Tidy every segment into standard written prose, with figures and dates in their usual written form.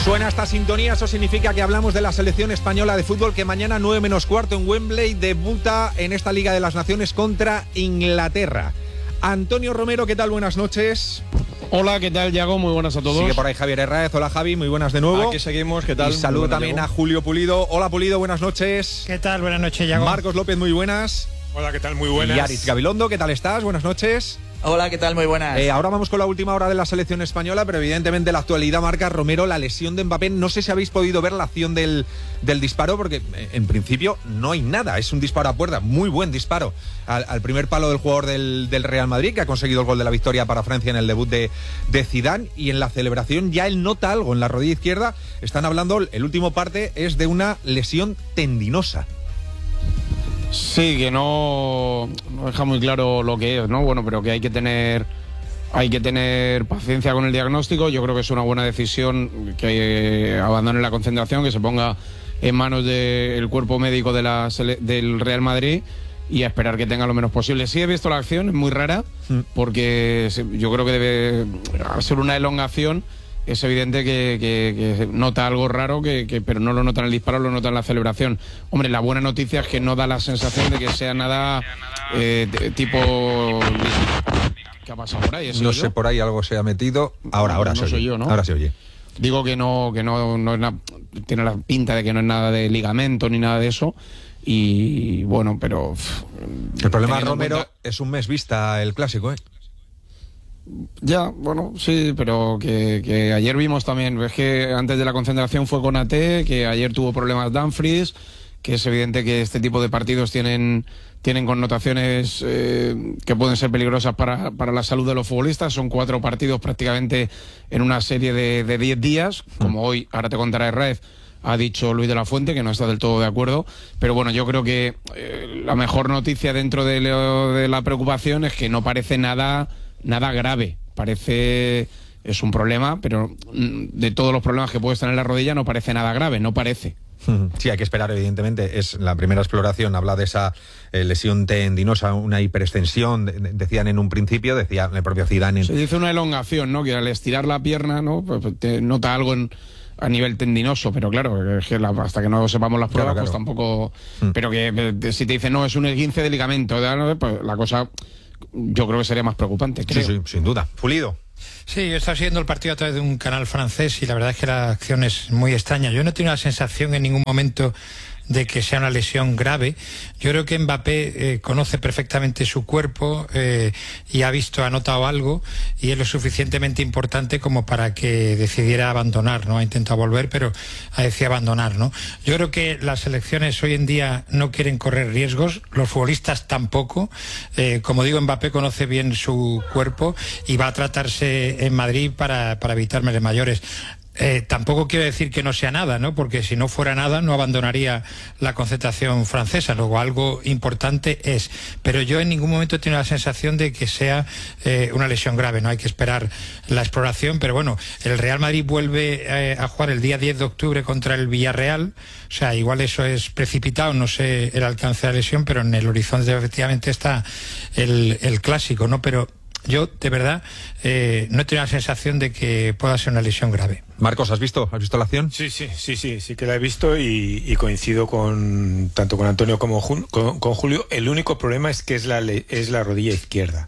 Suena esta sintonía, eso significa que hablamos de la selección española de fútbol que mañana 9 menos cuarto en Wembley debuta en esta Liga de las Naciones contra Inglaterra. Antonio Romero, ¿qué tal? Buenas noches. Hola, ¿qué tal, Yago? Muy buenas a todos. Sigue por ahí Javier Herráez. Hola, Javi, muy buenas de nuevo. Aquí seguimos, ¿qué tal? Y saludo buenas, también Yago. a Julio Pulido. Hola, Pulido, buenas noches. ¿Qué tal? Buenas noches, Yago. Marcos López, muy buenas. Hola, ¿qué tal? Muy buenas. Y Aritz Gabilondo, ¿qué tal estás? Buenas noches. Hola, ¿qué tal? Muy buenas. Ahora vamos con la última hora de la selección española, pero evidentemente la actualidad marca, Romero, la lesión de Mbappé. No sé si habéis podido ver la acción del disparo, porque en principio no hay nada. Es un disparo a puerta, muy buen disparo al primer palo del jugador del Real Madrid, que ha conseguido el gol de la victoria para Francia en el debut de Zidane. Y en la celebración ya él nota algo en la rodilla izquierda. Están hablando, el último parte es de una lesión tendinosa. Sí, que no deja muy claro lo que es, ¿no? Bueno, pero que hay que tener paciencia con el diagnóstico. Yo creo que es una buena decisión que abandone la concentración, que se ponga en manos del cuerpo médico del Real Madrid y a esperar que tenga lo menos posible. Sí he visto la acción, es muy rara, porque yo creo que debe ser una elongación. Es evidente que nota algo raro, pero no lo nota en el disparo, lo nota en la celebración. Hombre, la buena noticia es que no da la sensación de que sea nada tipo... ¿Qué ha pasado por ahí? No sé, por ahí algo se ha metido. Ahora no se oye. soy yo, ¿no? Ahora se oye. Digo que no es nada, tiene la pinta de que no es nada de ligamento ni nada de eso. Y bueno, pero... El problema, Romero, es un mes vista el clásico, ¿eh? Ya, bueno, sí, pero que ayer vimos también, es que antes de la concentración fue con AT, que ayer tuvo problemas Dumfries, que es evidente que este tipo de partidos tienen connotaciones que pueden ser peligrosas para la salud de los futbolistas. Son 4 partidos prácticamente en una serie de 10 días, como hoy, ahora te contará Herráez, ha dicho Luis de la Fuente, que no está del todo de acuerdo. Pero bueno, yo creo que la mejor noticia dentro de la preocupación es que no parece nada grave. Es un problema, pero de todos los problemas que puede estar en la rodilla no parece nada grave, no parece. Sí, hay que esperar, evidentemente. Es la primera exploración, habla de esa lesión tendinosa, una hiperextensión, decían en un principio, decía el propio Zidane. Se dice una elongación, ¿no? Que al estirar la pierna, ¿no? Pues te nota algo a nivel tendinoso, pero claro, es que hasta que no sepamos las pruebas, claro. Pues tampoco... Pero que si te dicen, no, es un esguince de ligamento, pues la cosa... Yo creo que sería más preocupante, creo. Sí, sin duda. Pulido. Sí, yo estaba siguiendo el partido a través de un canal francés y la verdad es que la acción es muy extraña. Yo no tengo la sensación en ningún momento de que sea una lesión grave. Yo creo que Mbappé conoce perfectamente su cuerpo y ha notado algo, y es lo suficientemente importante como para que decidiera abandonar, ¿no? Ha intentado volver, pero ha decidido abandonar, ¿no? Yo creo que las selecciones hoy en día no quieren correr riesgos, los futbolistas tampoco. Como digo, Mbappé conoce bien su cuerpo y va a tratarse en Madrid para evitar males mayores. Tampoco quiero decir que no sea nada, ¿no? Porque si no fuera nada no abandonaría la concentración francesa. Luego algo importante es. Pero yo en ningún momento he tenido la sensación de que sea una lesión grave, ¿no? Hay que esperar la exploración. Pero bueno, el Real Madrid vuelve a jugar el día 10 de octubre contra el Villarreal. O sea, igual eso es precipitado, no sé el alcance de la lesión, pero en el horizonte efectivamente está el clásico, ¿no? Pero yo, de verdad, no tengo la sensación de que pueda ser una lesión grave. Marcos, ¿has visto la acción? Sí que la he visto y coincido tanto con Antonio como con Julio. El único problema es que es la rodilla izquierda.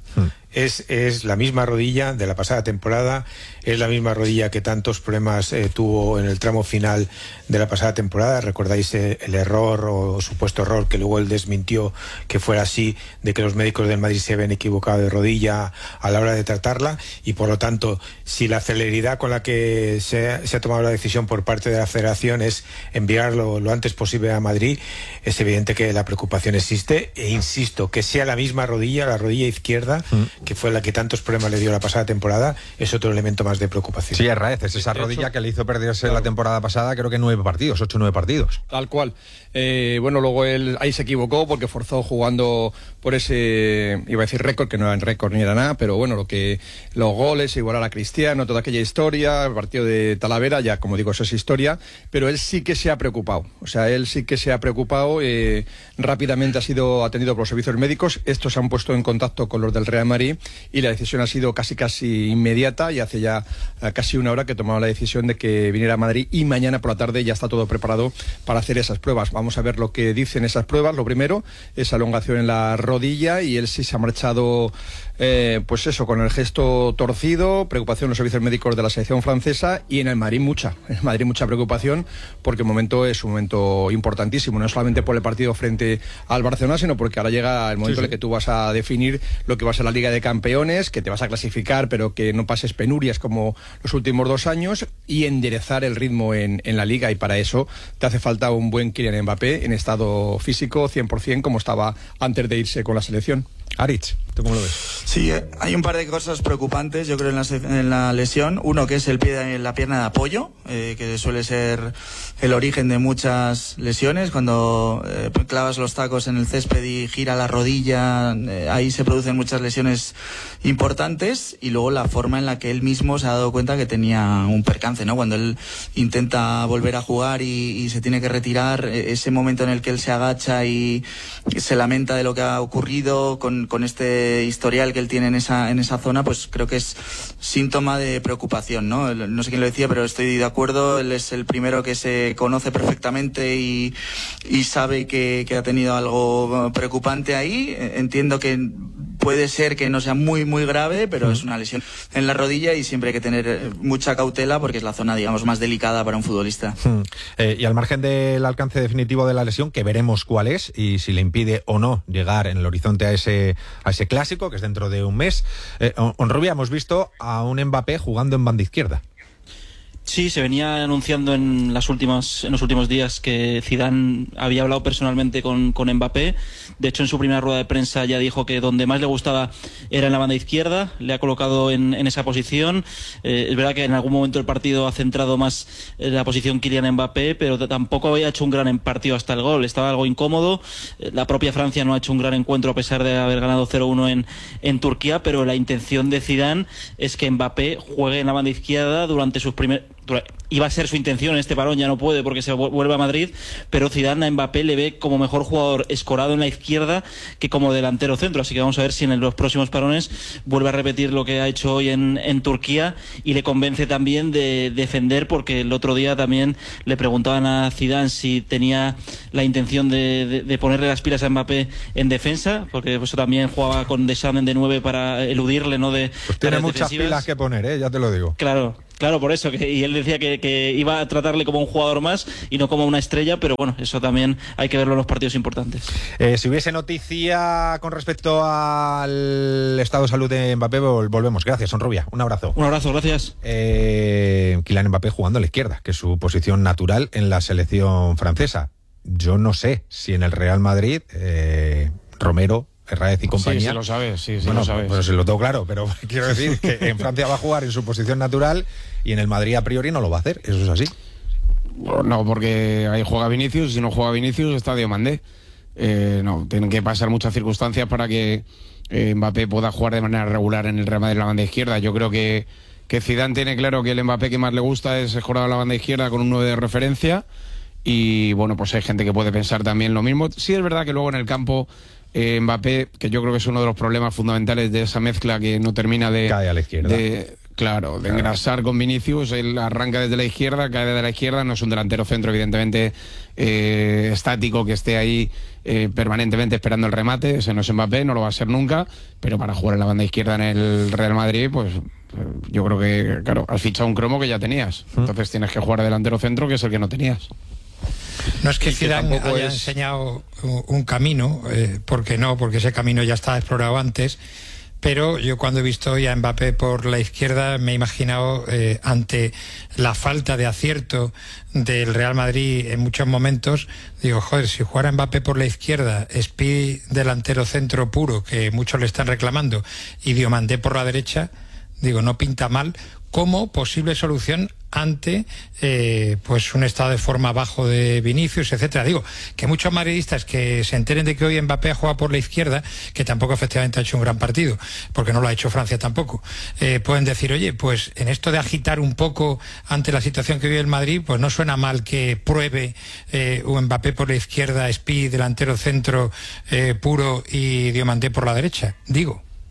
Es la misma rodilla de la pasada temporada, es la misma rodilla que tantos problemas tuvo en el tramo final de la pasada temporada. Recordáis el error o supuesto error que luego él desmintió que fuera así, de que los médicos del Madrid se habían equivocado de rodilla a la hora de tratarla, y por lo tanto, si la celeridad con la que se ha tomado la decisión por parte de la Federación es enviarlo lo antes posible a Madrid, es evidente que la preocupación existe, e insisto, que sea la misma rodilla, la rodilla izquierda, que fue la que tantos problemas le dio la pasada temporada, es otro elemento más de preocupación. Sí, Herráez, es esa rodilla que le hizo perderse la temporada pasada, creo que 9 partidos, 8 o 9 partidos. Tal cual. Bueno, luego él ahí se equivocó porque forzó jugando por ese, iba a decir récord, que no era en récord ni era nada, pero bueno, los goles, igualar a Cristiano, toda aquella historia, el partido de Talavera, ya como digo, eso es historia, pero él sí que se ha preocupado, rápidamente ha sido atendido por los servicios médicos, estos se han puesto en contacto con los del Real Madrid Madrid, y la decisión ha sido casi inmediata, y hace ya casi una hora que tomaron la decisión de que viniera a Madrid, y mañana por la tarde ya está todo preparado para hacer esas pruebas. Vamos a ver lo que dicen esas pruebas. Lo primero es elongación en la rodilla, y él sí se ha marchado pues eso, con el gesto torcido, preocupación en los servicios médicos de la selección francesa, y en el Madrid mucha preocupación, porque el momento es un momento importantísimo, no solamente por el partido frente al Barcelona, sino porque ahora llega el momento en el que tú vas a definir lo que va a ser la Liga de Campeones, que te vas a clasificar, pero que no pases penurias como los últimos 2 años, y enderezar el ritmo en la Liga, y para eso te hace falta un buen Kylian Mbappé en estado físico 100%, como estaba antes de irse con la selección. Aritz, ¿tú cómo lo ves? Sí, hay un par de cosas preocupantes, yo creo, en la lesión. Uno, que es la pierna de apoyo, que suele ser el origen de muchas lesiones. Cuando clavas los tacos en el césped y gira la rodilla, ahí se producen muchas lesiones importantes. Y luego la forma en la que él mismo se ha dado cuenta que tenía un percance, ¿no? Cuando él intenta volver a jugar y se tiene que retirar, ese momento en el que él se agacha y se lamenta de lo que ha ocurrido con este historial que él tiene en esa zona, pues creo que es síntoma de preocupación, ¿no? No sé quién lo decía, pero estoy de acuerdo. Él es el primero que se conoce perfectamente y sabe que ha tenido algo preocupante ahí. Entiendo que puede ser que no sea muy grave, pero es una lesión en la rodilla, y siempre hay que tener mucha cautela porque es la zona, digamos, más delicada para un futbolista. Y al margen del alcance definitivo de la lesión, que veremos cuál es y si le impide o no llegar en el horizonte a ese clásico, que es dentro de un mes, Onrubia, hemos visto a un Mbappé jugando en banda izquierda. Sí, se venía anunciando en los últimos días que Zidane había hablado personalmente con Mbappé. De hecho, en su primera rueda de prensa ya dijo que donde más le gustaba era en la banda izquierda. Le ha colocado en esa posición. Es verdad que en algún momento del partido ha centrado más la posición Kylian Mbappé, pero tampoco había hecho un gran partido hasta el gol. Estaba algo incómodo. La propia Francia no ha hecho un gran encuentro a pesar de haber ganado 0-1 en Turquía, pero la intención de Zidane es que Mbappé juegue en la banda izquierda durante sus primeros... Iba a ser su intención en este parón, ya no puede porque se vuelve a Madrid, pero Zidane a Mbappé le ve como mejor jugador escorado en la izquierda que como delantero centro, así que vamos a ver si en los próximos parones vuelve a repetir lo que ha hecho hoy en Turquía, y le convence también de defender, porque el otro día también le preguntaban a Zidane si tenía la intención de ponerle las pilas a Mbappé en defensa, porque eso también jugaba con Deschamps de 9 para eludirle, ¿no? Pues tiene muchas pilas que poner, ya te lo digo. Claro, por eso, y él decía que iba a tratarle como un jugador más y no como una estrella, pero bueno, eso también hay que verlo en los partidos importantes. Si hubiese noticia con respecto al estado de salud de Mbappé, volvemos. Gracias, Onrubia. Un abrazo. Un abrazo, gracias. Kylian Mbappé jugando a la izquierda, que es su posición natural en la selección francesa. Yo no sé si en el Real Madrid, Romero, Herráez y compañía. Sí, se lo sabes, bueno, lo sabes. Pues se lo tengo claro, pero quiero decir que en Francia va a jugar en su posición natural y en el Madrid a priori no lo va a hacer. ¿Eso es así? No, porque ahí juega Vinicius, y si no juega Vinicius está Diomandé. No, tienen que pasar muchas circunstancias para que Mbappé pueda jugar de manera regular en el Real Madrid en la banda izquierda. Yo creo que Zidane tiene claro que el Mbappé que más le gusta es jugar a la banda izquierda con un 9 de referencia, y bueno, pues hay gente que puede pensar también lo mismo. Sí es verdad que luego en el campo Mbappé, que yo creo que es uno de los problemas fundamentales de esa mezcla, que no termina de... Cae a la izquierda. Claro, de engrasar con Vinicius. Él arranca desde la izquierda, cae desde la izquierda. No es un delantero centro, evidentemente, estático, que esté ahí permanentemente esperando el remate. Ese no es Mbappé, no lo va a ser nunca. Pero para jugar en la banda izquierda en el Real Madrid, pues yo creo que, claro, has fichado un cromo que ya tenías. Entonces tienes que jugar de delantero centro, que es el que no tenías. No es que Zidane haya enseñado un camino, porque ese camino ya estaba explorado antes, pero yo cuando he visto hoy a Mbappé por la izquierda me he imaginado, ante la falta de acierto del Real Madrid en muchos momentos, digo, joder, si jugara Mbappé por la izquierda, Spi delantero centro puro, que muchos le están reclamando, y Diomandé por la derecha, digo, no pinta mal como posible solución ante pues un estado de forma bajo de Vinicius, etcétera. Digo, que muchos madridistas que se enteren de que hoy Mbappé ha jugado por la izquierda, que tampoco efectivamente ha hecho un gran partido, porque no lo ha hecho Francia tampoco, pueden decir, oye, pues en esto de agitar un poco ante la situación que vive el Madrid, pues no suena mal que pruebe un Mbappé por la izquierda, Spi delantero centro puro y Diomandé por la derecha, digo.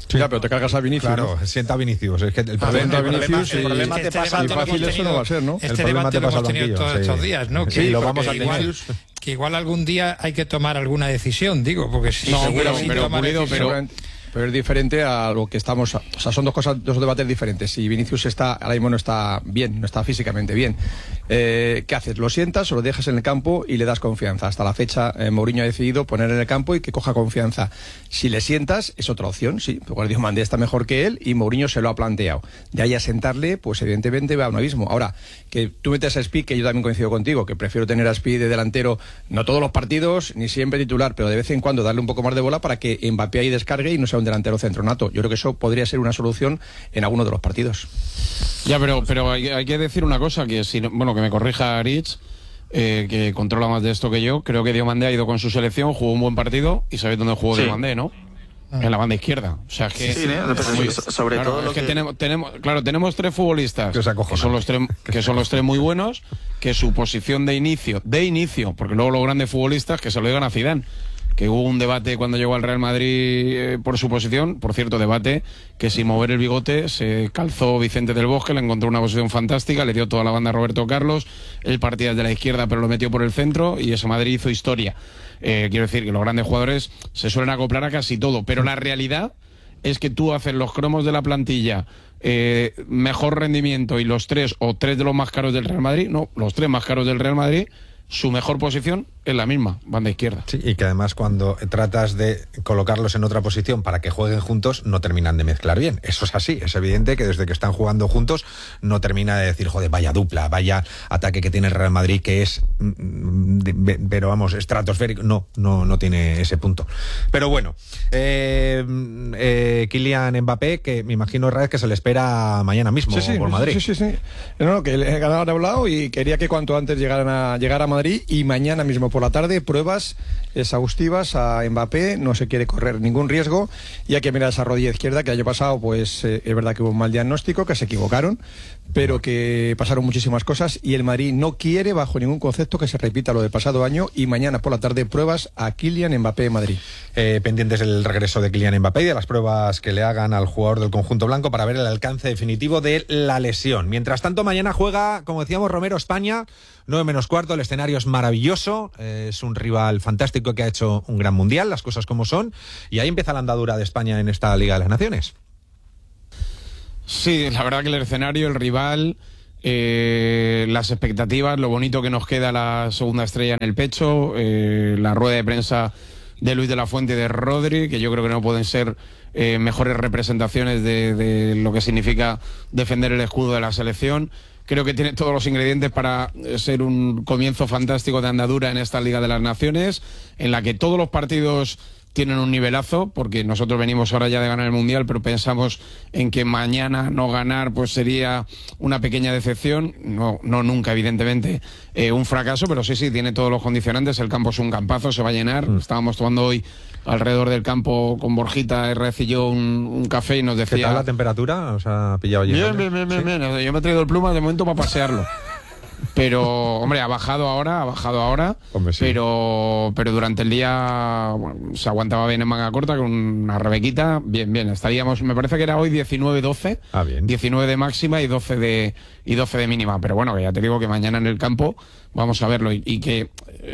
Sí. Ya, pero te cargas a Vinicius. Claro, ¿no? sienta a Vinicius. Es que el problema te pasa. Y fácil eso no va a ser, ¿no? Este debate lo hemos tenido todos estos días, ¿no? Sí, lo vamos a tener. Que igual algún día hay que tomar alguna decisión, digo, porque si no, pero es diferente a lo que estamos. O sea, son dos debates diferentes. Si Vinicius ahora mismo no está bien, no está físicamente bien, ¿qué haces? ¿Lo sientas o lo dejas en el campo y le das confianza? Hasta la fecha, Mourinho ha decidido poner en el campo y que coja confianza. Si le sientas, es otra opción, sí. Porque Diomandé está mejor que él y Mourinho se lo ha planteado. De ahí a sentarle, pues evidentemente va a un abismo. Ahora, que tú metes a Spi, que yo también coincido contigo, que prefiero tener a Spi de delantero, no todos los partidos, ni siempre titular, pero de vez en cuando darle un poco más de bola para que Mbappé ahí descargue y no sea un delantero centronato. Yo creo que eso podría ser una solución en alguno de los partidos. Ya, pero hay que decir una cosa, que que me corrija Aritz, que controla más de esto que yo. Creo que Diomandé ha ido con su selección, jugó un buen partido y sabéis dónde jugó Diomandé, ¿no? En la banda izquierda. O sea, que sobre todo lo que tenemos tres futbolistas que son los tres muy buenos, que su posición de inicio, porque luego los grandes futbolistas que se lo digan a Zidane, que hubo un debate cuando llegó al Real Madrid por su posición, por cierto, debate que sin mover el bigote se calzó Vicente del Bosque, le encontró una posición fantástica, le dio toda la banda a Roberto Carlos, él partía desde la izquierda pero lo metió por el centro y ese Madrid hizo historia. Quiero decir que los grandes jugadores se suelen acoplar a casi todo, pero la realidad es que tú haces los cromos de la plantilla, mejor rendimiento y los tres de los más caros del Real Madrid, los tres más caros del Real Madrid, su mejor posición es la misma, banda izquierda. Sí, y que además cuando tratas de colocarlos en otra posición para que jueguen juntos, no terminan de mezclar bien. Eso es así, es evidente que desde que están jugando juntos no termina de decir, joder, vaya dupla, vaya ataque que tiene el Real Madrid, que es, pero vamos, estratosférico. No tiene ese punto. Pero bueno, Kylian Mbappé, que me imagino, Raez, que se le espera mañana mismo por Madrid. Sí. No, que el ganador ha hablado y quería que cuanto antes llegara a Madrid y mañana mismo por la tarde pruebas exhaustivas a Mbappé, no se quiere correr ningún riesgo y hay que mirar esa rodilla izquierda que el año pasado pues es verdad que hubo un mal diagnóstico, que se equivocaron, pero que pasaron muchísimas cosas y el Madrid no quiere bajo ningún concepto que se repita lo del pasado año y mañana por la tarde pruebas a Kylian Mbappé en Madrid. Pendientes del regreso de Kylian Mbappé y de las pruebas que le hagan al jugador del conjunto blanco para ver el alcance definitivo de la lesión. Mientras tanto, mañana juega, como decíamos, Romero, España, 9:15, el escenario es maravilloso, es un rival fantástico que ha hecho un gran mundial, las cosas como son, y ahí empieza la andadura de España en esta Liga de las Naciones. Sí, la verdad que el escenario, el rival, las expectativas, lo bonito que nos queda la segunda estrella en el pecho, la rueda de prensa de Luis de la Fuente y de Rodri, que yo creo que no pueden ser mejores representaciones de lo que significa defender el escudo de la selección. Creo que tiene todos los ingredientes para ser un comienzo fantástico de andadura en esta Liga de las Naciones, en la que todos los partidos tienen un nivelazo, porque nosotros venimos ahora ya de ganar el Mundial, pero pensamos en que mañana no ganar pues sería una pequeña decepción, no nunca evidentemente un fracaso, pero sí tiene todos los condicionantes, el campo es un campazo, se va a llenar, estábamos tomando hoy alrededor del campo con Borjita, RF y yo un café y nos decía... ¿Qué tal la temperatura? ¿Os ha pillado bien? Bien. Yo me he traído el pluma de momento para pasearlo. Pero, hombre, ha bajado ahora, hombre, sí. pero durante el día se aguantaba bien en manga corta con una rebequita, bien, estaríamos, me parece que era hoy 19-12, 19 de máxima y 12 de mínima, pero bueno, que ya te digo que mañana en el campo vamos a verlo y que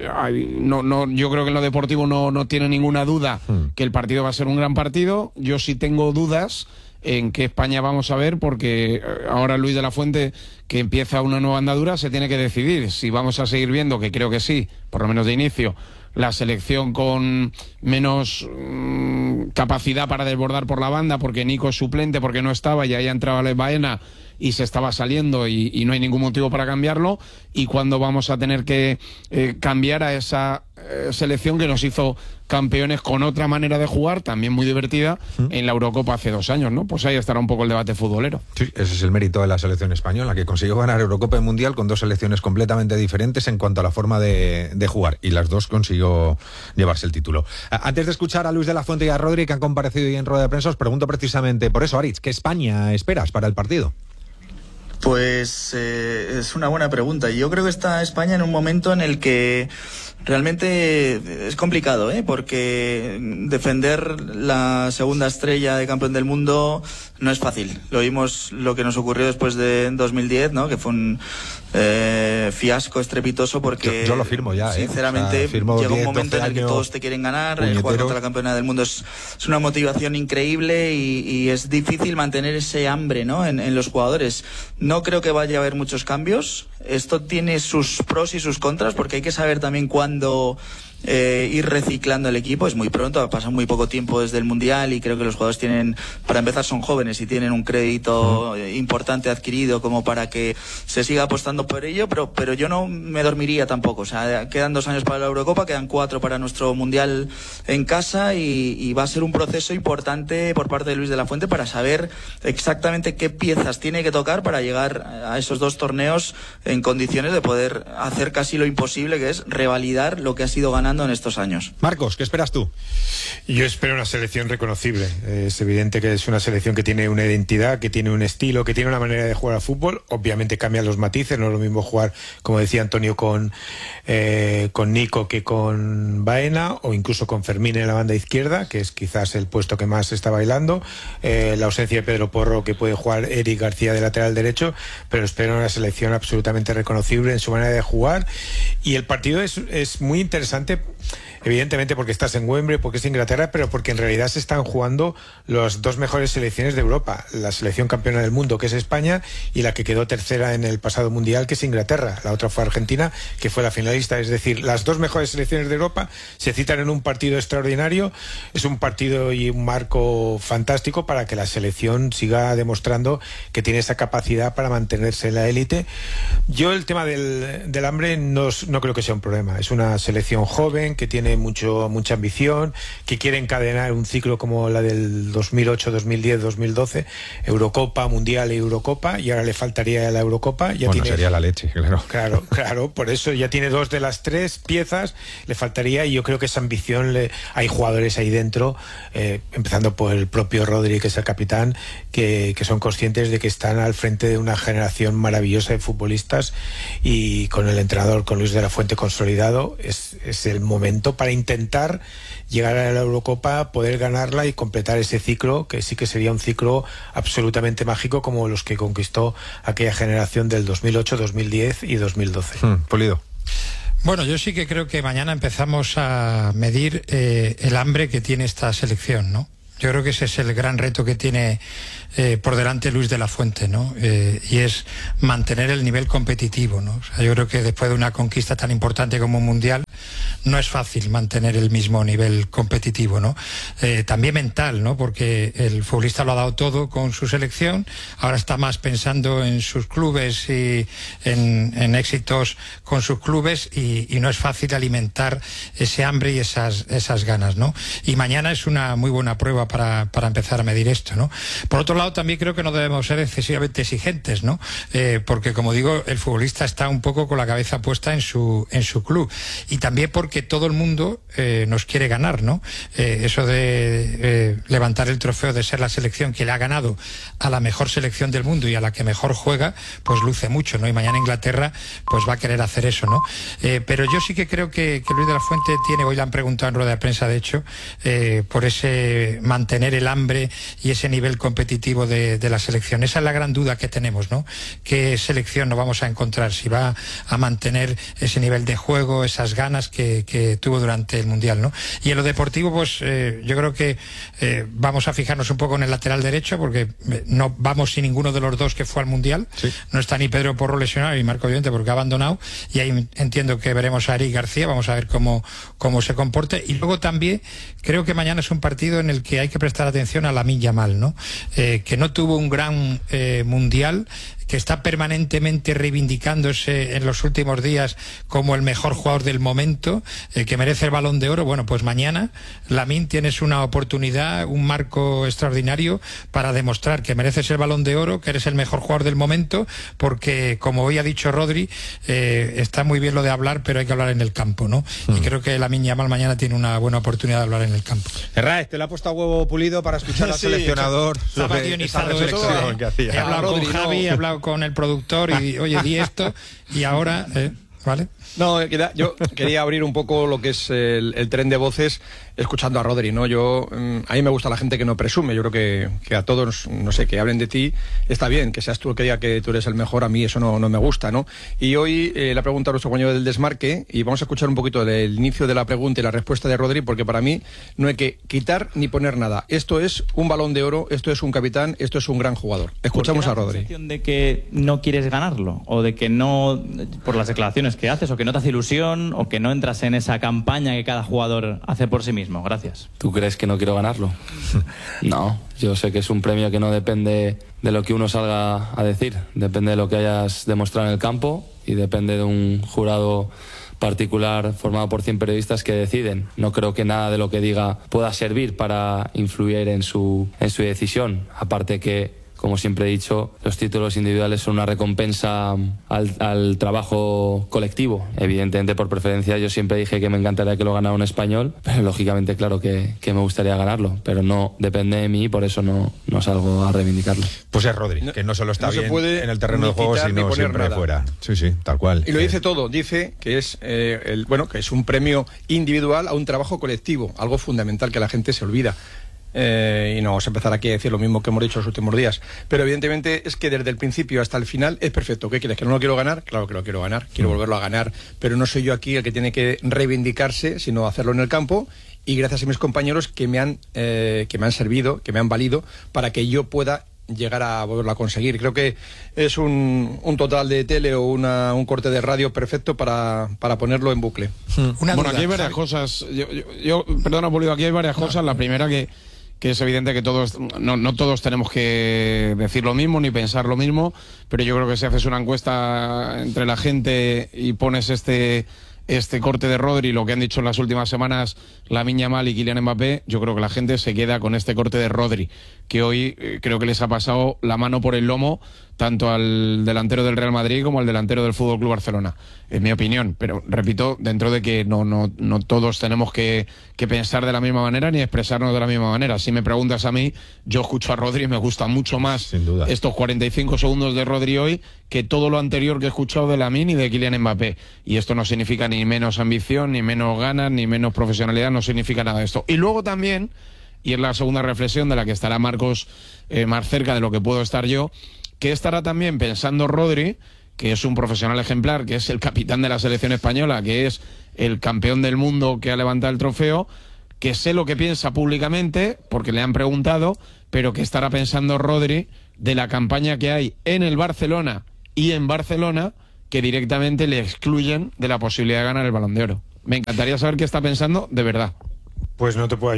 yo creo que en lo deportivo no tiene ninguna duda que el partido va a ser un gran partido. Yo sí tengo dudas en qué España vamos a ver, porque ahora Luis de la Fuente, que empieza una nueva andadura, se tiene que decidir si vamos a seguir viendo, que creo que sí, por lo menos de inicio, la selección con menos capacidad para desbordar por la banda, porque Nico es suplente, porque no estaba y ahí entraba Les Baena y se estaba saliendo y no hay ningún motivo para cambiarlo, y cuando vamos a tener que cambiar a esa selección que nos hizo campeones con otra manera de jugar, también muy divertida, en la Eurocopa hace 2 años, ¿no? Pues ahí estará un poco el debate futbolero. Sí, ese es el mérito de la selección española, que consiguió ganar Eurocopa y Mundial con 2 selecciones completamente diferentes en cuanto a la forma de jugar, y las 2 consiguió llevarse el título. Antes de escuchar a Luis de la Fuente y a Rodri, que han comparecido hoy en rueda de prensa, os pregunto precisamente por eso, Aritz, ¿qué España esperas para el partido? Pues es una buena pregunta. Yo creo que está España en un momento en el que realmente es complicado, porque defender la segunda estrella de campeón del mundo no es fácil. Lo vimos lo que nos ocurrió después de 2010, ¿no? Que fue un fiasco estrepitoso porque yo lo firmo ya, sinceramente, llega un momento en el que todos te quieren ganar. Jugar contra la campeona del mundo es una motivación increíble y es difícil mantener ese hambre, ¿no? en los jugadores. No creo que vaya a haber muchos cambios. Esto tiene sus pros y sus contras, porque hay que saber también cuándo ir reciclando el equipo. Es muy pronto, ha pasado muy poco tiempo desde el Mundial y creo que los jugadores tienen, para empezar, son jóvenes y tienen un crédito importante adquirido como para que se siga apostando por ello, pero yo no me dormiría tampoco. O sea, quedan 2 años para la Eurocopa, quedan 4 para nuestro Mundial en casa y va a ser un proceso importante por parte de Luis de la Fuente para saber exactamente qué piezas tiene que tocar para llegar a esos 2 torneos en condiciones de poder hacer casi lo imposible, que es revalidar lo que ha sido ganado en estos años. Marcos, ¿qué esperas tú? Yo espero una selección reconocible. Es evidente que es una selección que tiene una identidad, que tiene un estilo, que tiene una manera de jugar al fútbol. Obviamente cambian los matices, no es lo mismo jugar, como decía Antonio, con Nico que con Baena, o incluso con Fermín en la banda izquierda, que es quizás el puesto que más está bailando. La ausencia de Pedro Porro, que puede jugar Eric García de lateral derecho, pero espero una selección absolutamente reconocible en su manera de jugar. Y el partido es muy interesante, evidentemente porque estás en Wembley, porque es Inglaterra, pero porque en realidad se están jugando las 2 mejores selecciones de Europa, la selección campeona del mundo, que es España, y la que quedó tercera en el pasado Mundial, que es Inglaterra. La otra fue Argentina, que fue la finalista. Es decir, las 2 mejores selecciones de Europa se citan en un partido extraordinario. Es un partido y un marco fantástico para que la selección siga demostrando que tiene esa capacidad para mantenerse en la élite. Yo el tema del hambre no creo que sea un problema. Es una selección joven que tiene mucha ambición, que quiere encadenar un ciclo como la del 2008, 2010, 2012, Eurocopa, Mundial y Eurocopa, y ahora le faltaría la Eurocopa. Sería la leche, claro. Claro, por eso ya tiene 2 de las 3 piezas, le faltaría, y yo creo que esa ambición, hay jugadores ahí dentro, empezando por el propio Rodri, que es el capitán, que son conscientes de que están al frente de una generación maravillosa de futbolistas, y con el entrenador, con Luis de la Fuente consolidado, es el momento para intentar llegar a la Eurocopa, poder ganarla y completar ese ciclo, que sí que sería un ciclo absolutamente mágico, como los que conquistó aquella generación del 2008, 2010 y 2012. Pulido. Bueno, yo sí que creo que mañana empezamos a medir el hambre que tiene esta selección, ¿no? Yo creo que ese es el gran reto que tiene por delante Luis de la Fuente, ¿no? Y es mantener el nivel competitivo, ¿no? O sea, yo creo que después de una conquista tan importante como un Mundial, no es fácil mantener el mismo nivel competitivo, ¿no? También mental, ¿no? Porque el futbolista lo ha dado todo con su selección, ahora está más pensando en sus clubes y en éxitos con sus clubes, y no es fácil alimentar ese hambre y esas ganas, ¿no? Y mañana es una muy buena prueba para empezar a medir esto, ¿no? Por otro lado, también creo que no debemos ser excesivamente exigentes, ¿no? Porque, como digo, el futbolista está un poco con la cabeza puesta en su club, y también porque todo el mundo nos quiere ganar, ¿no? Eso de levantar el trofeo de ser la selección que le ha ganado a la mejor selección del mundo y a la que mejor juega, pues luce mucho, ¿no? Y mañana Inglaterra pues va a querer hacer eso, ¿no? Pero yo sí que creo que Luis de la Fuente tiene, hoy le han preguntado en rueda de prensa, de hecho, por ese mantener el hambre y ese nivel competitivo de la selección. Esa es la gran duda que tenemos, ¿no? ¿Qué selección nos vamos a encontrar? Si va a mantener ese nivel de juego, esas ganas que tuvo durante el Mundial, ¿no? Y en lo deportivo, pues yo creo que vamos a fijarnos un poco en el lateral derecho, porque no vamos sin ninguno de los 2 que fue al Mundial. Sí. No está ni Pedro Porro lesionado ni Marco Llorente, porque ha abandonado, y ahí entiendo que veremos a Eric García. Vamos a ver cómo se comporte. Y luego también creo que mañana es un partido en el que hay que prestar atención a Lamine Yamal, ¿no? Que no tuvo un gran Mundial, que está permanentemente reivindicándose en los últimos días como el mejor jugador del momento, que merece el Balón de Oro. Bueno, pues mañana, Lamine, tienes una oportunidad, un marco extraordinario para demostrar que mereces el Balón de Oro, que eres el mejor jugador del momento, porque, como hoy ha dicho Rodri, está muy bien lo de hablar, pero hay que hablar en el campo, ¿no? Y creo que Lamine Yamal mañana tiene una buena oportunidad de hablar en el campo. Herrera, te lo ha puesto a huevo Pulido para escuchar al seleccionador. Estaba guionizado esto. He hablado con Javi, he hablado hablado con el productor y oye, di esto y ahora, ¿vale? No, yo quería abrir un poco lo que es el tren de voces escuchando a Rodri, ¿no? A mí me gusta la gente que no presume. Yo creo que a todos, no sé, que hablen de ti, está bien, que seas tú el que diga que tú eres el mejor, a mí eso no me gusta, ¿no? Y hoy le pregunto a nuestro compañero del Desmarque y vamos a escuchar un poquito del inicio de la pregunta y la respuesta de Rodri, porque para mí no hay que quitar ni poner nada. Esto es un Balón de Oro, esto es un capitán, esto es un gran jugador. Escuchamos a Rodri. ¿La sensación de que no quieres ganarlo? ¿O de que no, por las declaraciones que haces, o que no te hace ilusión, o que no entras en esa campaña que cada jugador hace por sí mismo? Gracias. ¿Tú crees que no quiero ganarlo? No, yo sé que es un premio que no depende de lo que uno salga a decir, depende de lo que hayas demostrado en el campo y depende de un jurado particular formado por 100 periodistas que deciden. No creo que nada de lo que diga pueda servir para influir en su decisión, aparte que, como siempre he dicho, los títulos individuales son una recompensa al trabajo colectivo. Evidentemente, por preferencia, yo siempre dije que me encantaría que lo ganara un español, pero lógicamente, claro que me gustaría ganarlo, pero no depende de mí y por eso no salgo a reivindicarlo. Pues es Rodri, que no solo está bien en el terreno de juego, quitar, sino siempre nada. fuera. Sí, tal cual. Y lo dice todo, dice que es que es un premio individual a un trabajo colectivo, algo fundamental que la gente se olvida. Y no vamos a empezar aquí a decir lo mismo que hemos dicho los últimos días, pero evidentemente es que desde el principio hasta el final es perfecto. ¿Qué quieres? ¿Que no lo quiero ganar? Claro que lo quiero ganar, quiero volverlo a ganar, pero no soy yo aquí el que tiene que reivindicarse, sino hacerlo en el campo, y gracias a mis compañeros que me han servido, que me han valido para que yo pueda llegar a volverlo a conseguir. Creo que es un total de tele o un corte de radio perfecto para ponerlo en bucle. Aquí hay varias cosas. Perdona, Pulido, aquí hay varias cosas. La primera que es evidente que todos no todos tenemos que decir lo mismo ni pensar lo mismo, pero yo creo que si haces una encuesta entre la gente y pones este corte de Rodri, lo que han dicho en las últimas semanas Lamine Yamal y Kylian Mbappé, yo creo que la gente se queda con este corte de Rodri, que hoy creo que les ha pasado la mano por el lomo tanto al delantero del Real Madrid como al delantero del Fútbol Club Barcelona, en mi opinión. Pero repito, dentro de que no todos tenemos que pensar de la misma manera ni expresarnos de la misma manera. Si me preguntas a mí, yo escucho a Rodri y me gusta mucho más estos 45 segundos de Rodri hoy que todo lo anterior que he escuchado de Lamine y de Kylian Mbappé. Y esto no significa ni menos ambición, ni menos ganas, ni menos profesionalidad, no significa nada de esto. Y luego también, y es la segunda reflexión de la que estará Marcos más cerca de lo que puedo estar yo, que estará también pensando Rodri, que es un profesional ejemplar, que es el capitán de la selección española, que es el campeón del mundo que ha levantado el trofeo, que sé lo que piensa públicamente, porque le han preguntado, pero que estará pensando Rodri de la campaña que hay en el Barcelona y en Barcelona, que directamente le excluyen de la posibilidad de ganar el Balón de Oro. Me encantaría saber qué está pensando de verdad. Pues no te puedo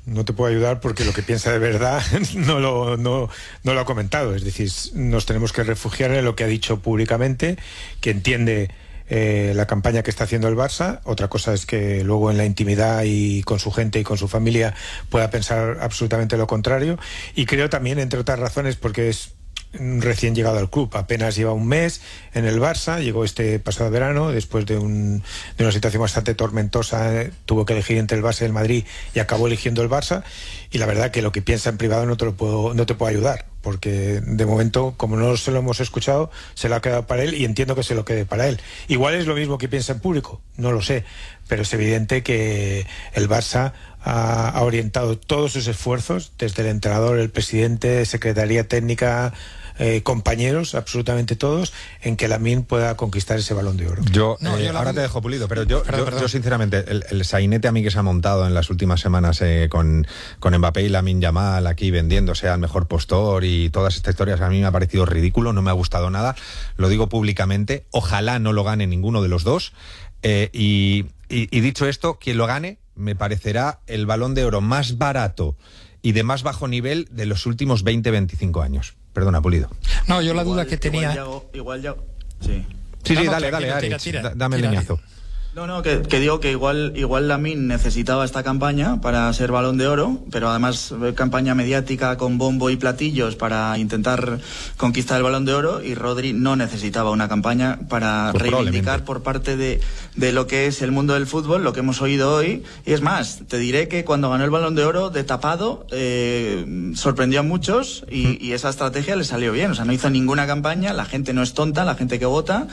ayudar porque lo que piensa de verdad no lo ha comentado. Es decir, nos tenemos que refugiar en lo que ha dicho públicamente, que entiende la campaña que está haciendo el Barça. Otra cosa es que luego en la intimidad y con su gente y con su familia pueda pensar absolutamente lo contrario. Y creo también, entre otras razones, porque es recién llegado al club, apenas lleva un mes en el Barça, llegó este pasado verano después de una situación bastante tormentosa, tuvo que elegir entre el Barça y el Madrid y acabó eligiendo el Barça, y la verdad que lo que piensa en privado no te puedo ayudar, porque de momento, como no se lo hemos escuchado, se lo ha quedado para él y entiendo que se lo quede para él. Igual es lo mismo que piensa en público, no lo sé, pero es evidente que el Barça ha orientado todos sus esfuerzos, desde el entrenador, el presidente, secretaría técnica, compañeros, absolutamente todos, en que Lamine pueda conquistar ese Balón de Oro. Ahora te dejo, Pulido, pero yo sinceramente, el sainete a mí que se ha montado en las últimas semanas con Mbappé y Lamine Yamal aquí vendiéndose al mejor postor y todas estas historias, a mí me ha parecido ridículo, no me ha gustado nada, lo digo públicamente, ojalá no lo gane ninguno de los dos, y dicho esto, quien lo gane me parecerá el Balón de Oro más barato y de más bajo nivel de los últimos 20-25 años. Perdona, Pulido. No, yo la duda que tenía... Igual ya... Sí. Sí, dale, Ari, dame el leñazo. No, que digo que igual Lamine necesitaba esta campaña para ser Balón de Oro, pero además campaña mediática con bombo y platillos para intentar conquistar el Balón de Oro, y Rodri no necesitaba una campaña para reivindicar por parte de lo que es el mundo del fútbol, lo que hemos oído hoy. Y es más, te diré que cuando ganó el Balón de Oro de tapado sorprendió a muchos y esa estrategia le salió bien. O sea, no hizo ninguna campaña, la gente no es tonta, la gente que vota.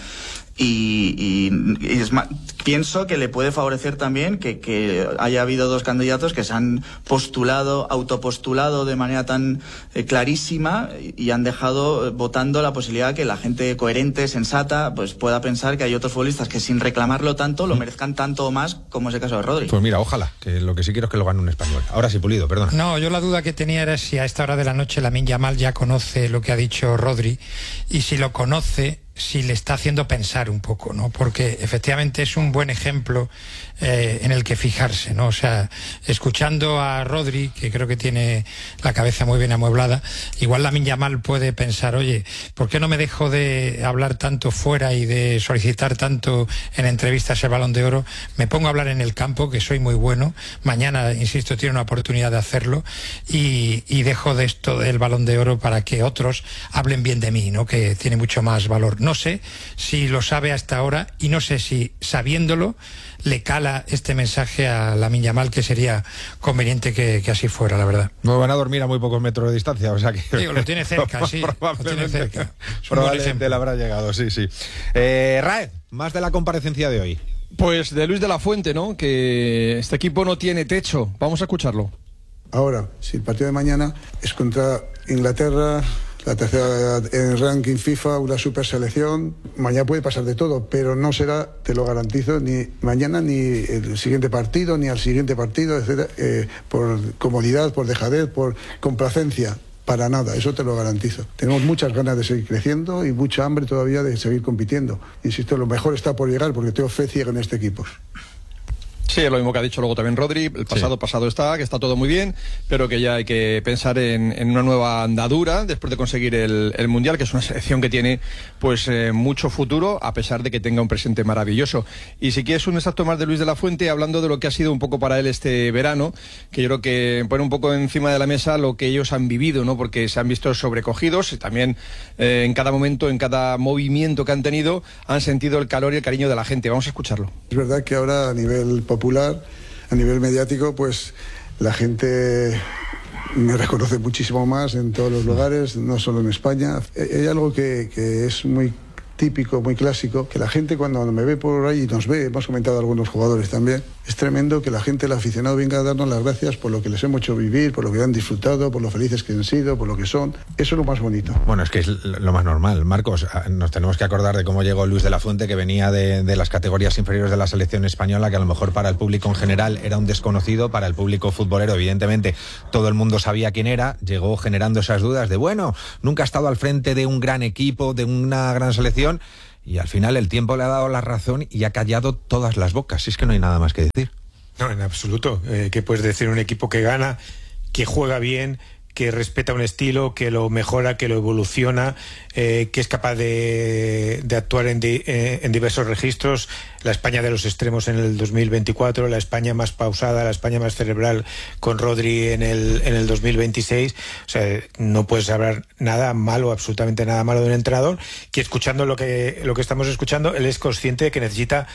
Y es más, pienso que le puede favorecer también que haya habido dos candidatos que se han autopostulado de manera tan clarísima y han dejado votando la posibilidad de que la gente coherente, sensata, pues pueda pensar que hay otros futbolistas que sin reclamarlo tanto lo merezcan tanto o más, como es el caso de Rodri. Pues mira, ojalá, que lo que sí quiero es que lo gane un español. Ahora sí, Pulido, perdona. No, yo la duda que tenía era si a esta hora de la noche Lamine Yamal ya conoce lo que ha dicho Rodri, y si lo conoce, si le está haciendo pensar un poco, ¿no? Porque efectivamente es un buen ejemplo en el que fijarse, ¿no? O sea, escuchando a Rodri, que creo que tiene la cabeza muy bien amueblada, igual Lamine Yamal puede pensar, oye, ¿por qué no me dejo de hablar tanto fuera y de solicitar tanto en entrevistas el Balón de Oro? Me pongo a hablar en el campo, que soy muy bueno. Mañana, insisto, tiene una oportunidad de hacerlo, y dejo de esto del Balón de Oro para que otros hablen bien de mí, ¿no? Que tiene mucho más valor. No sé si lo sabe hasta ahora, y no sé si, sabiéndolo, le cala este mensaje a Lamine Yamal, que sería conveniente que así fuera, la verdad. No van a dormir a muy pocos metros de distancia, o sea que... Digo, lo tiene cerca, sí. Probablemente le habrá llegado, sí. Raed, más de la comparecencia de hoy. Pues de Luis de la Fuente, ¿no? Que este equipo no tiene techo. Vamos a escucharlo. Ahora, si el partido de mañana es contra Inglaterra, la tercera en el ranking FIFA, una super selección, mañana puede pasar de todo, pero no será, te lo garantizo, ni mañana, ni el siguiente partido, ni al siguiente partido, etcétera, por comodidad, por dejadez, por complacencia. Para nada, eso te lo garantizo. Tenemos muchas ganas de seguir creciendo y mucha hambre todavía de seguir compitiendo. Insisto, lo mejor está por llegar, porque tengo fe ciega en este equipo. Sí, es lo mismo que ha dicho luego también Rodri. El pasado está, que está todo muy bien, pero que ya hay que pensar en una nueva andadura después de conseguir el Mundial, que es una selección que tiene pues mucho futuro, a pesar de que tenga un presente maravilloso. Y si quieres un exacto más de Luis de la Fuente, hablando de lo que ha sido un poco para él este verano, que yo creo que pone un poco encima de la mesa lo que ellos han vivido, ¿no? Porque se han visto sobrecogidos y también en cada momento, en cada movimiento que han tenido, han sentido el calor y el cariño de la gente. Vamos a escucharlo. Es verdad que ahora a nivel popular, a nivel mediático, pues la gente me reconoce muchísimo más en todos los lugares, no solo en España. Hay algo que es muy típico, muy clásico, que la gente cuando me ve por ahí y nos ve, hemos comentado a algunos jugadores también, es tremendo que la gente, el aficionado, venga a darnos las gracias por lo que les hemos hecho vivir, por lo que han disfrutado, por lo felices que han sido, por lo que son. Eso es lo más bonito. Bueno, es que es lo más normal. Marcos, nos tenemos que acordar de cómo llegó Luis de la Fuente, que venía de las categorías inferiores de la selección española, que a lo mejor para el público en general era un desconocido, para el público futbolero evidentemente todo el mundo sabía quién era. Llegó generando esas dudas de, bueno, nunca ha estado al frente de un gran equipo, de una gran selección, y al final el tiempo le ha dado la razón y ha callado todas las bocas. Si es que no hay nada más que decir. No, en absoluto. ¿Qué puedes decir? Un equipo que gana, que juega bien, que respeta un estilo, que lo mejora, que lo evoluciona, que es capaz de actuar en diversos registros. La España de los extremos en el 2024, la España más pausada, la España más cerebral con Rodri en el 2026. O sea, no puedes hablar nada malo, absolutamente nada malo de un entrenador, que escuchando lo que estamos escuchando, él es consciente de que necesita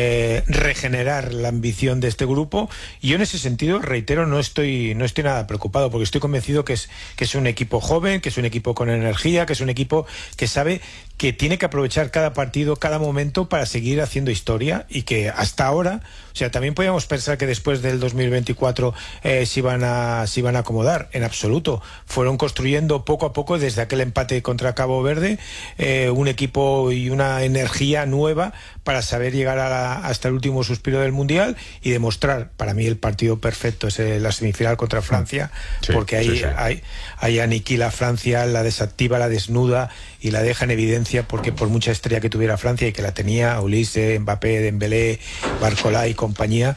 regenerar la ambición de este grupo. Y yo en ese sentido, reitero, no estoy nada preocupado, porque estoy convencido que es un equipo joven, que es un equipo con energía, que es un equipo que sabe que tiene que aprovechar cada partido, cada momento para seguir haciendo historia, y que hasta ahora, o sea, también podíamos pensar que después del 2024 se iban a acomodar. En absoluto. Fueron construyendo poco a poco, desde aquel empate contra Cabo Verde, un equipo y una energía nueva para saber llegar hasta el último suspiro del Mundial y demostrar. Para mí el partido perfecto es la semifinal contra Francia, porque ahí aniquila a Francia, la desactiva, la desnuda y la deja en evidencia, porque por mucha estrella que tuviera Francia, y que la tenía, Ulises, Mbappé, Dembélé, Barcola y compañía,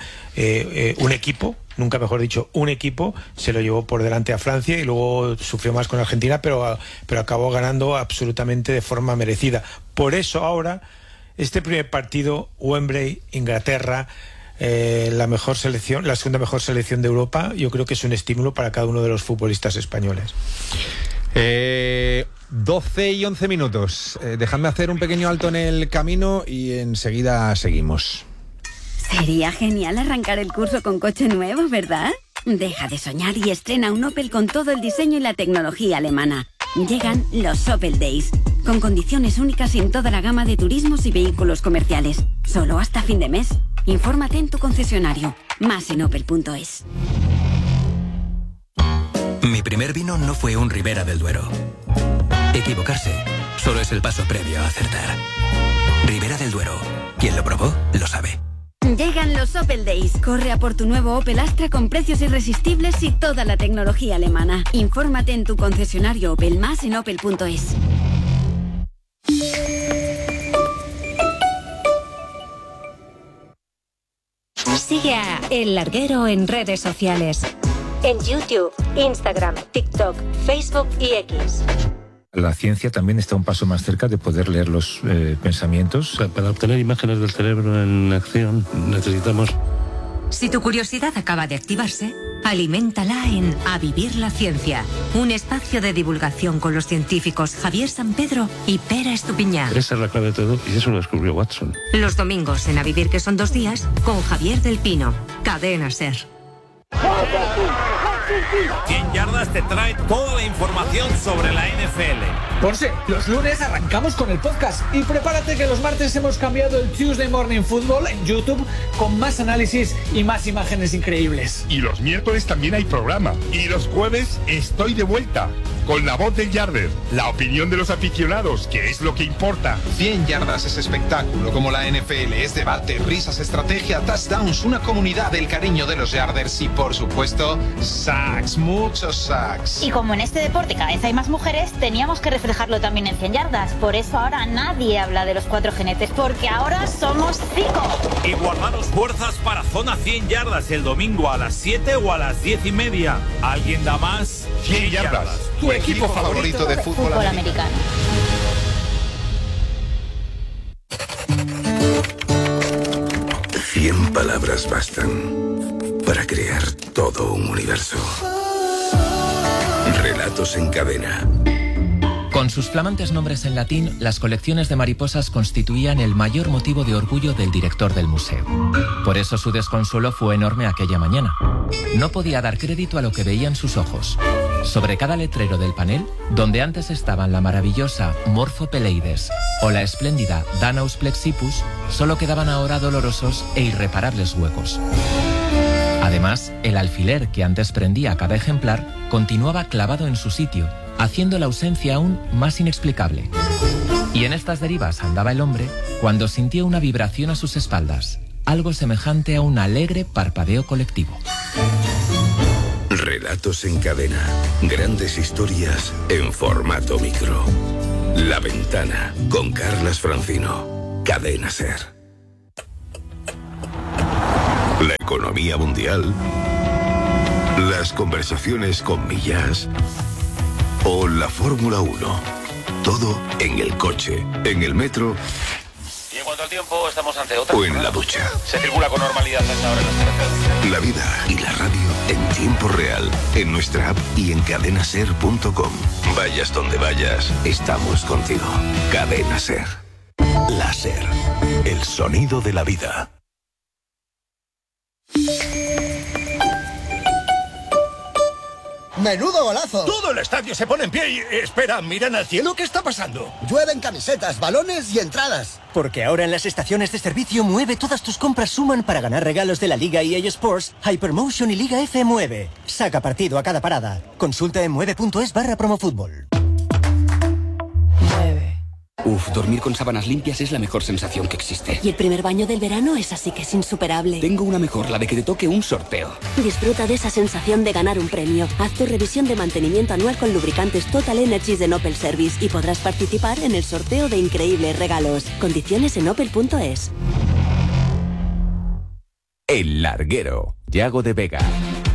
un equipo, nunca mejor dicho, un equipo se lo llevó por delante a Francia, y luego sufrió más con Argentina, pero acabó ganando absolutamente de forma merecida. Por eso ahora este primer partido, Wembley, Inglaterra, la mejor selección, la segunda mejor selección de Europa, yo creo que es un estímulo para cada uno de los futbolistas españoles. 12 y 11 minutos. Dejadme hacer un pequeño alto en el camino y enseguida seguimos. Sería genial arrancar el curso con coche nuevo, ¿verdad? Deja de soñar y estrena un Opel con todo el diseño y la tecnología alemana. Llegan los Opel Days, con condiciones únicas en toda la gama de turismos y vehículos comerciales. Solo hasta fin de mes. Infórmate en tu concesionario. Más en opel.es. Mi primer vino no fue un Ribera del Duero. Equivocarse solo es el paso previo a acertar. Ribera del Duero. Quien lo probó, lo sabe. Llegan los Opel Days. Corre a por tu nuevo Opel Astra con precios irresistibles y toda la tecnología alemana. Infórmate en tu concesionario Opel, más en opel.es. Sigue a El Larguero en redes sociales. En YouTube, Instagram, TikTok, Facebook y X. La ciencia también está un paso más cerca de poder leer los pensamientos. Para obtener imágenes del cerebro en acción necesitamos... Si tu curiosidad acaba de activarse, aliméntala en A Vivir la Ciencia, un espacio de divulgación con los científicos Javier Sampedro y Pera Estupiñán. Esa es la clave de todo y eso lo descubrió Watson. Los domingos en A Vivir, que son 2 días, con Javier del Pino. Cadena SER. 100 Yardas te trae toda la información sobre la NFL. Ponce, los lunes arrancamos con el podcast y prepárate que los martes hemos cambiado el Tuesday Morning Football en YouTube con más análisis y más imágenes increíbles. Y los miércoles también hay programa. Y los jueves estoy de vuelta con la voz del Yarder, la opinión de los aficionados, que es lo que importa. 100 Yardas es espectáculo como la NFL, es debate, risas, estrategia, touchdowns, una comunidad del cariño de los Yarders y por supuesto sacks, muchos sacks. Y como en este deporte cada vez hay más mujeres, teníamos que reflejarlo también en 100 Yardas. Por eso ahora nadie habla de los 4 jinetes, porque ahora somos 5. Y guardaros fuerzas para Zona 100 Yardas el domingo a las 7 o a las 10:30. ¿Alguien da más? 100 Yardas. Tu equipo favorito de fútbol americano. 100 palabras bastan para crear todo un universo. Relatos en cadena. Con sus flamantes nombres en latín, las colecciones de mariposas constituían el mayor motivo de orgullo del director del museo. Por eso su desconsuelo fue enorme aquella mañana. No podía dar crédito a lo que veían sus ojos. Sobre cada letrero del panel, donde antes estaban la maravillosa Morphopeleides o la espléndida Danaus plexippus, solo quedaban ahora dolorosos e irreparables huecos. Además, el alfiler que antes prendía cada ejemplar continuaba clavado en su sitio, haciendo la ausencia aún más inexplicable. Y en estas derivas andaba el hombre cuando sintió una vibración a sus espaldas, algo semejante a un alegre parpadeo colectivo. Relatos en cadena. Grandes historias en formato micro. La Ventana, con Carlas Francino. Cadena SER. La economía mundial. Las conversaciones con Millás. O la Fórmula 1. Todo en el coche, en el metro. Y en cuanto al tiempo, estamos ante otra. O en la ducha. Se circula con normalidad hasta ahora en las carreteras. La vida y la radio en tiempo real, en nuestra app y en cadenaser.com. Vayas donde vayas, estamos contigo. Cadena SER. La SER. El sonido de la vida. ¡Menudo golazo! Todo el estadio se pone en pie y... Espera, ¿miran al cielo? ¿Qué está pasando? Llueven camisetas, balones y entradas. Porque ahora en las estaciones de servicio Mueve todas tus compras suman para ganar regalos de la Liga EA Sports, Hypermotion y Liga F Mueve. Saca partido a cada parada. Consulta en mueve.es/promofútbol. Uf, dormir con sábanas limpias es la mejor sensación que existe. Y el primer baño del verano es así que es insuperable. Tengo una mejor, la de que te toque un sorteo. Disfruta de esa sensación de ganar un premio. Haz tu revisión de mantenimiento anual con lubricantes Total Energies de Opel Service y podrás participar en el sorteo de increíbles regalos. Condiciones en opel.es. El Larguero, Yago de Vega.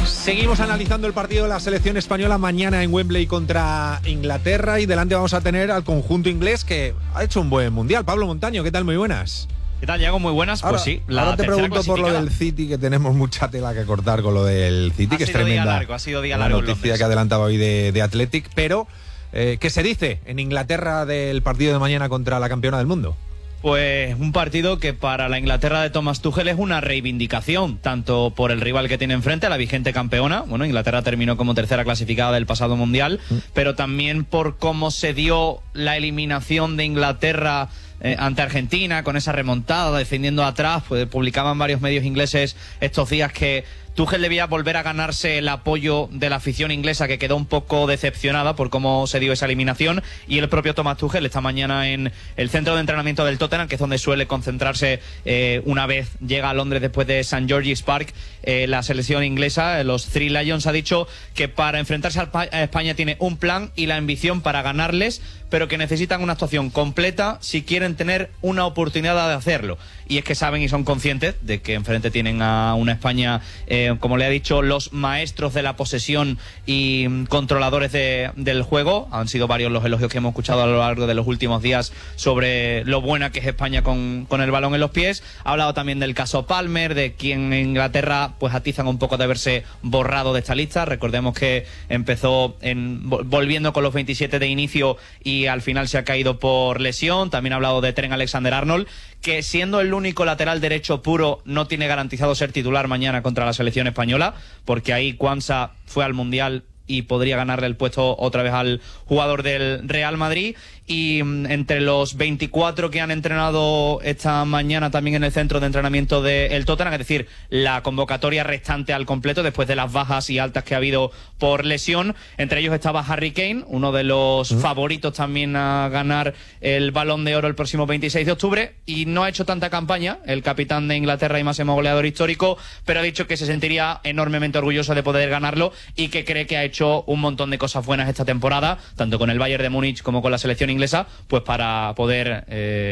Seguimos analizando el partido de la selección española mañana en Wembley contra Inglaterra y delante vamos a tener al conjunto inglés que ha hecho un buen mundial. Pablo Montaño, ¿qué tal? Muy buenas. ¿Qué tal, Diego? Muy buenas. Ahora, pues sí, ahora te pregunto por lo del City, que tenemos mucha tela que cortar con lo del City, que es tremenda. Ha sido día la largo. Noticia que adelantaba hoy de Athletic, pero ¿qué se dice en Inglaterra del partido de mañana contra la campeona del mundo? Pues un partido que para la Inglaterra de Thomas Tuchel es una reivindicación, tanto por el rival que tiene enfrente, la vigente campeona. Bueno, Inglaterra terminó como tercera clasificada del pasado Mundial, pero también por cómo se dio la eliminación de Inglaterra ante Argentina, con esa remontada, defendiendo atrás. Pues publicaban varios medios ingleses estos días que Tuchel debía volver a ganarse el apoyo de la afición inglesa, que quedó un poco decepcionada por cómo se dio esa eliminación, y el propio Thomas Tuchel esta mañana en el centro de entrenamiento del Tottenham, que es donde suele concentrarse una vez llega a Londres después de St. George's Park, la selección inglesa, los Three Lions, ha dicho que para enfrentarse a España tiene un plan y la ambición para ganarles, pero que necesitan una actuación completa si quieren tener una oportunidad de hacerlo. Y es que saben y son conscientes de que enfrente tienen a una España, como le ha dicho, los maestros de la posesión y controladores del juego. Han sido varios los elogios que hemos escuchado a lo largo de los últimos días sobre lo buena que es España con el balón en los pies. Ha hablado también del caso Palmer, de quien en Inglaterra pues atizan un poco de haberse borrado de esta lista. Recordemos que empezó volviendo con los 27 de inicio y al final se ha caído por lesión. También ha hablado de Trent Alexander-Arnold, que siendo el único lateral derecho puro no tiene garantizado ser titular mañana contra la selección española, porque ahí Quansah fue al Mundial y podría ganarle el puesto otra vez al jugador del Real Madrid. Y entre los 24 que han entrenado esta mañana también en el centro de entrenamiento del Tottenham, es decir, la convocatoria restante al completo después de las bajas y altas que ha habido por lesión, entre ellos estaba Harry Kane, uno de los favoritos también a ganar el Balón de Oro el próximo 26 de octubre, y no ha hecho tanta campaña el capitán de Inglaterra y máximo goleador histórico, pero ha dicho que se sentiría enormemente orgulloso de poder ganarlo y que cree que ha hecho un montón de cosas buenas esta temporada, tanto con el Bayern de Múnich como con la selección inglesa, pues para poder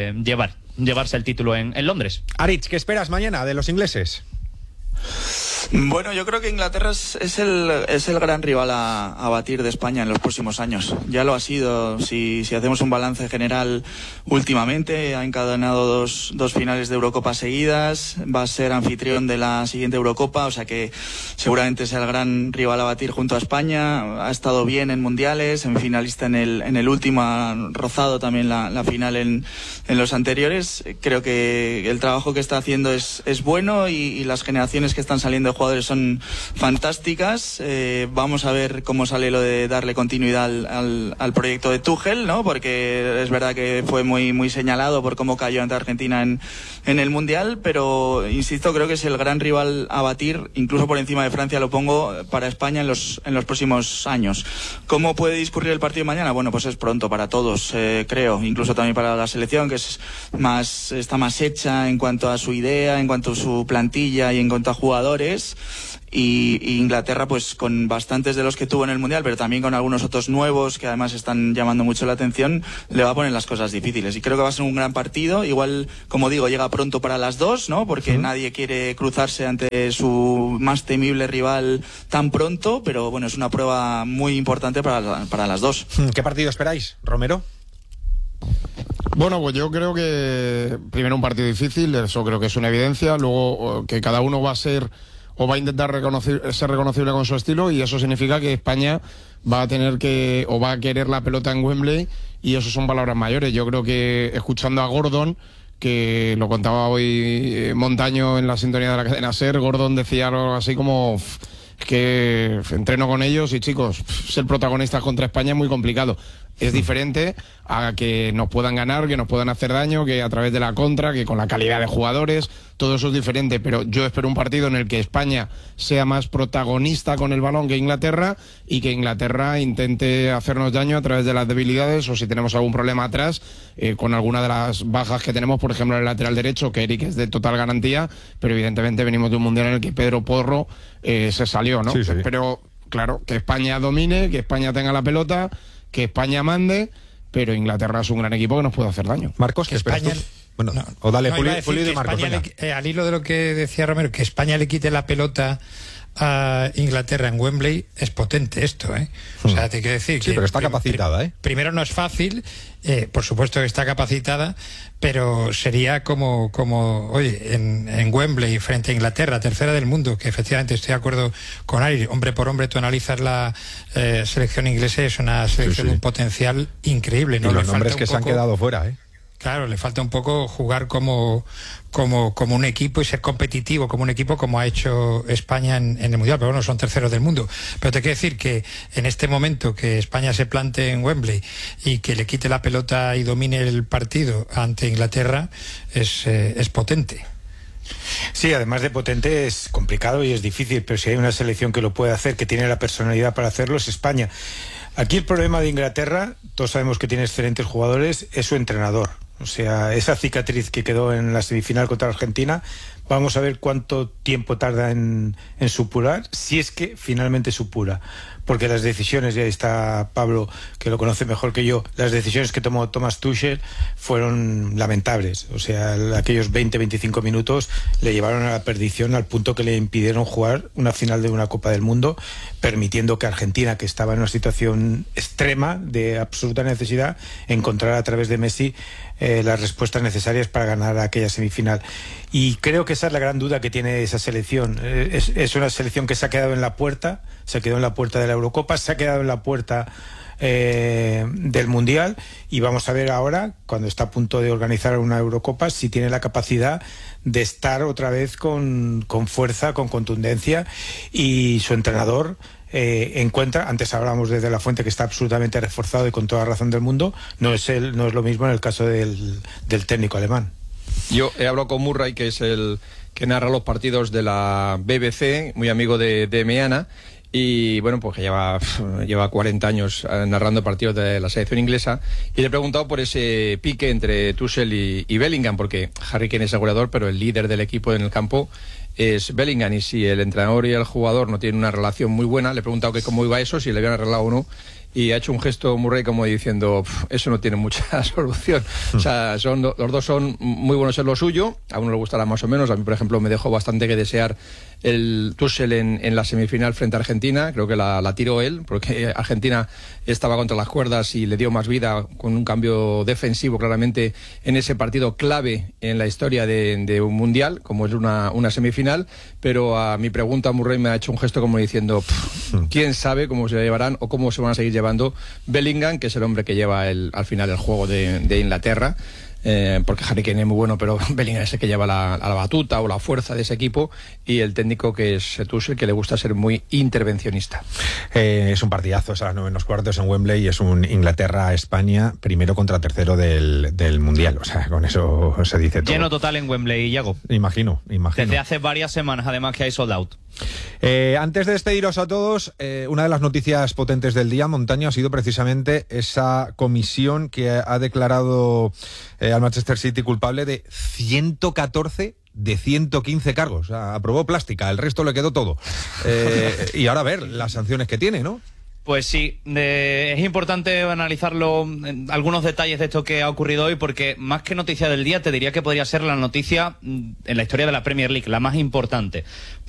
llevarse el título en Londres. Aritz, ¿qué esperas mañana de los ingleses? Bueno, yo creo que Inglaterra es el gran rival a batir de España en los próximos años. Ya lo ha sido. Si hacemos un balance general últimamente, ha encadenado dos finales de Eurocopa seguidas, va a ser anfitrión de la siguiente Eurocopa, o sea que seguramente sea el gran rival a batir junto a España. Ha estado bien en mundiales, semifinalista en el último, ha rozado también la final en los anteriores. Creo que el trabajo que está haciendo es bueno y las generaciones que están saliendo de jugadores son fantásticas. Vamos a ver cómo sale lo de darle continuidad al proyecto de Tuchel, ¿no? Porque es verdad que fue muy señalado por cómo cayó ante Argentina en el Mundial, pero insisto, creo que es el gran rival a batir, incluso por encima de Francia lo pongo, para España en los próximos años. ¿Cómo puede discurrir el partido de mañana? Bueno, pues es pronto para todos, creo, incluso también para la selección, que está más hecha en cuanto a su idea, en cuanto a su plantilla y en cuanto a jugadores. Y Inglaterra, pues con bastantes de los que tuvo en el Mundial, pero también con algunos otros nuevos que además están llamando mucho la atención, le va a poner las cosas difíciles. Y creo que va a ser un gran partido. Igual, como digo, llega pronto para las dos, ¿no? Porque nadie quiere cruzarse ante su más temible rival tan pronto, pero bueno, es una prueba muy importante para las dos. ¿Qué partido esperáis, Romero? Bueno, pues yo creo que primero un partido difícil, eso creo que es una evidencia. Luego que cada uno va a ser o va a intentar ser reconocible con su estilo, y eso significa que España va a tener que o va a querer la pelota en Wembley, y eso son palabras mayores. Yo creo que escuchando a Gordon, que lo contaba hoy Montaño en la sintonía de la cadena SER, Gordon decía algo así como que entreno con ellos y chicos, ser protagonistas contra España es muy complicado. Es diferente a que nos puedan ganar, que nos puedan hacer daño, que a través de la contra, que con la calidad de jugadores, todo eso es diferente, pero yo espero un partido en el que España sea más protagonista con el balón que Inglaterra, y que Inglaterra intente hacernos daño a través de las debilidades, o si tenemos algún problema atrás, con alguna de las bajas que tenemos, por ejemplo el lateral derecho, que Eric es de total garantía, pero evidentemente venimos de un mundial en el que Pedro Porro se salió, ¿no? Sí. Pero claro, que España domine, que España tenga la pelota, que España mande, pero Inglaterra es un gran equipo que nos puede hacer daño. Marcos, ¿qué esperas tú? Bueno, o dale Pulido y Marcos. Al hilo de lo que decía Romero, que España le quite la pelota a Inglaterra en Wembley es potente esto, ¿eh? O sea, te quiero decir sí, pero está capacitada, ¿eh? Primero no es fácil, por supuesto que está capacitada, pero sería como oye, en Wembley frente a Inglaterra, tercera del mundo, que efectivamente estoy de acuerdo con Ari, hombre por hombre tú analizas la selección inglesa, es una selección de un potencial increíble, ¿no? Y los nombres que se han quedado fuera, ¿eh? Claro, le falta un poco jugar como un equipo y ser competitivo como un equipo, como ha hecho España en el Mundial, pero bueno, son terceros del mundo. Pero te quiero decir que en este momento que España se plante en Wembley y que le quite la pelota y domine el partido ante Inglaterra es potente. Sí, además de potente es complicado y es difícil, pero si hay una selección que lo puede hacer, que tiene la personalidad para hacerlo, es España. Aquí el problema de Inglaterra, todos sabemos que tiene excelentes jugadores, es su entrenador. O sea, esa cicatriz que quedó en la semifinal contra Argentina, vamos a ver cuánto tiempo tarda en supurar, si es que finalmente supura. Porque las decisiones, y ahí está Pablo, que lo conoce mejor que yo, las decisiones que tomó Thomas Tuchel fueron lamentables. O sea, aquellos 20-25 minutos le llevaron a la perdición al punto que le impidieron jugar una final de una Copa del Mundo, permitiendo que Argentina, que estaba en una situación extrema de absoluta necesidad, encontrara a través de Messi las respuestas necesarias para ganar aquella semifinal. Y creo que esa es la gran duda que tiene esa selección. Es una selección que se ha quedado en la puerta, se quedó en la puerta de la Eurocopa, se ha quedado en la puerta del Mundial, y vamos a ver ahora, cuando está a punto de organizar una Eurocopa, si tiene la capacidad de estar otra vez con fuerza, con contundencia, y su entrenador encuentra, antes hablábamos de la Fuente, que está absolutamente reforzado y con toda razón del mundo, no es lo mismo en el caso del técnico alemán. Yo he hablado con Murray, que es el que narra los partidos de la BBC, muy amigo de Meana, y bueno, pues que lleva 40 años narrando partidos de la selección inglesa, y le he preguntado por ese pique entre Tuchel y Bellingham, porque Harry Kane es el goleador, pero el líder del equipo en el campo es Bellingham, y si el entrenador y el jugador no tienen una relación muy buena, le he preguntado que cómo iba eso, si le habían arreglado o no, y ha hecho un gesto Murray como diciendo, eso no tiene mucha solución. O sea, los dos son muy buenos en lo suyo, a uno le gustará más o menos, a mí por ejemplo me dejó bastante que desear el Tuchel en la semifinal frente a Argentina, creo que la tiró él, porque Argentina estaba contra las cuerdas y le dio más vida con un cambio defensivo claramente en ese partido clave en la historia de un mundial, como es una semifinal, pero a mi pregunta Murray me ha hecho un gesto como diciendo, quién sabe cómo se llevarán o cómo se van a seguir llevando Bellingham, que es el hombre que lleva al final el juego de Inglaterra, porque Harry Kane es muy bueno, pero Bellingham es el que lleva la batuta o la fuerza de ese equipo, y el técnico, que es Tuchel, que le gusta ser muy intervencionista. Es un partidazo, es a las 9:15 en Wembley, y es un Inglaterra-España, primero contra tercero del Mundial. O sea, con eso se dice todo. Lleno total en Wembley, Iago. Imagino. Desde hace varias semanas, además, que hay sold out. Antes de despediros a todos, una de las noticias potentes del día, Montaño, ha sido precisamente esa comisión que ha declarado al Manchester City culpable de 114 de 115 cargos. O sea, aprobó plástica, el resto le quedó todo. Y ahora a ver las sanciones que tiene, ¿no? Pues sí, es importante analizarlo, algunos detalles de esto que ha ocurrido hoy, porque más que noticia del día, te diría que podría ser la noticia en la historia de la Premier League, la más importante.